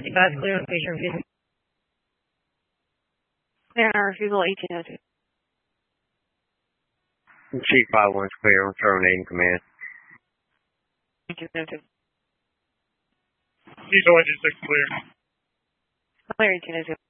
55 clear on patient refusal. Clear on refusal 1802. Chief 51's clear. I'm terminating command. 1802. Diesel engine 6 clear. Clear 1802.